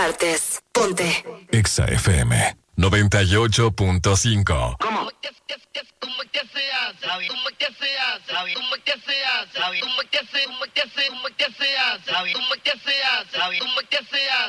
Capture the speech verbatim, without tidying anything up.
Artes. Ponte. Exa F M noventa y ocho punto cinco. ¿Cómo? ¿Cómo es que se hace? ¿Cómo es que se hace? ¿Cómo es que se hace? ¿Cómo es que se hace? ¿Cómo es que se hace? ¿Cómo es que se hace? ¿Cómo es que se hace? ¿Cómo es que se hace?